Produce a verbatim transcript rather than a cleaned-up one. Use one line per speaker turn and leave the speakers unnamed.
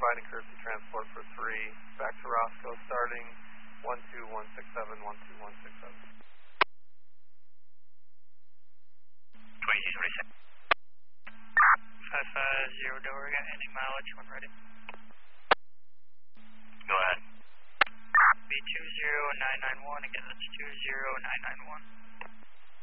providing courtesy transport for three, back to Roscoe, starting one two one six seven, one two one six seven.
twenty-two twenty-seven.
five five zero door, got any mileage when ready?
Go ahead.
Be two zero nine nine one, again that's two zero nine nine one.